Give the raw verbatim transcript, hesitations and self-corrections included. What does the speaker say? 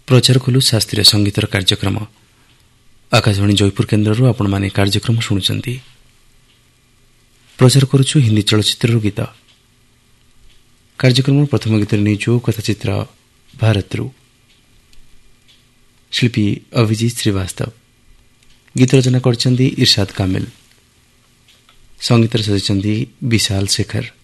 प्रचार कलु शास्त्रीय संगीतर कार्यक्रम आकाशवाणी जयपुर केन्द्र आपण माने कार्यक्रम शुणुचंती। प्रचार करुछु हिंदी चलचित्र गीत। कार्यक्रम प्रथम गीत नीचो कथाचित्र भारतरू शिल्पी अभिजीत श्रीवास्तव, गीत रचना करचंदी इरशाद कामिल, संगीत सजाइचंदी विशाल शेखर।